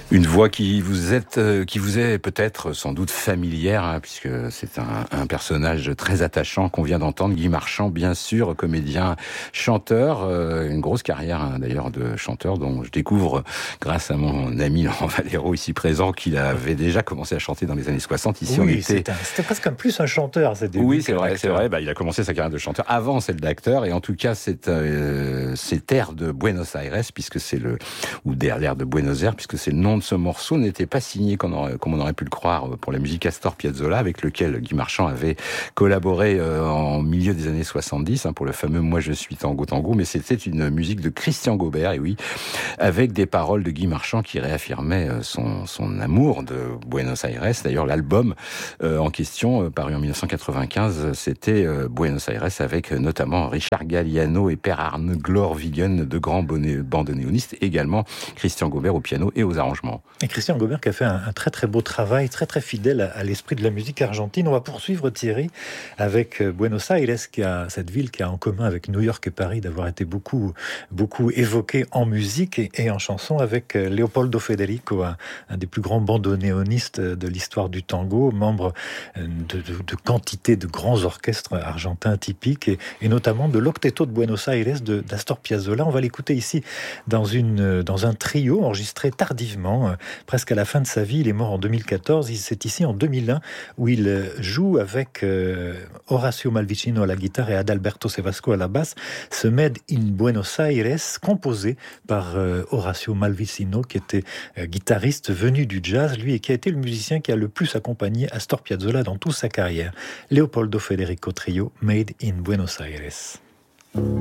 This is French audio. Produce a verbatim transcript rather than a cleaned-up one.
Une voix qui vous est, euh, qui vous est peut-être sans doute familière, hein, puisque c'est un, un personnage très attachant qu'on vient d'entendre. Guy Marchand, bien sûr, comédien, chanteur, euh, une grosse carrière hein, d'ailleurs de chanteur dont je découvre grâce à mon ami Laurent Valero ici présent qu'il avait déjà commencé à chanter dans les années soixante. Ici, oui, on était. C'était, un, c'était presque un plus un chanteur à ses débuts. Oui, c'est vrai, c'est vrai. Bah, il a commencé sa carrière de chanteur avant celle d'acteur, et en tout cas, c'est euh, c'est air de Buenos Aires, puisque c'est le ou l'air de Buenos Aires, puisque c'est le nom de ce morceau, n'était pas signé comme on aurait, comme on aurait pu le croire pour la musique Astor Piazzolla, avec lequel Guy Marchand avait collaboré euh, en milieu des années soixante-dix hein, pour le fameux Moi je suis tango tango, mais c'était une musique de Christian Gaubert, et oui, avec des paroles de Guy Marchand qui réaffirmaient son, son amour de Buenos Aires. D'ailleurs, l'album euh, en question, euh, paru en dix-neuf cent quatre-vingt-quinze, c'était euh, Buenos Aires, avec euh, notamment Richard Galliano et Per Arne Glorvigen, de grands bandoneonistes, également Christian Gaubert au piano et aux arrangements. Et Christian Gaubert qui a fait un, un très très beau travail, très très fidèle à, à l'esprit de la musique argentine. On va poursuivre Thierry avec Buenos Aires, qui a cette ville qui a en commun avec New York et Paris d'avoir été beaucoup beaucoup évoquée en musique et, et en chanson, avec Leopoldo Federico, un, un des plus grands bandoneonistes de l'histoire du tango, membre de, de, de quantité de grands orchestres argentins typiques, et, et notamment de l'Octeto de Buenos Aires de d'Astor Piazzolla. On va l'écouter ici dans une dans un trio enregistré tardivement, presque à la fin de sa vie. Il est mort en deux mille quatorze. C'est ici en deux mille un où il joue avec euh, Horacio Malvicino à la guitare et Adalberto Sevasco à la basse, ce Made in Buenos Aires, composé par euh, Horacio Malvicino, qui était euh, guitariste venu du jazz, lui, et qui a été le musicien qui a le plus accompagné Astor Piazzolla dans toute sa carrière. Leopoldo Federico Trio, Made in Buenos Aires.